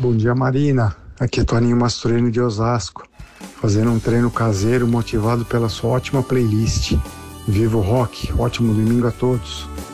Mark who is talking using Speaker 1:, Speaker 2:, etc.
Speaker 1: Bom dia, Marina. Aqui é Toninho Mastroeni de Osasco, fazendo um treino caseiro motivado pela sua ótima playlist. Viva o rock, ótimo domingo a todos.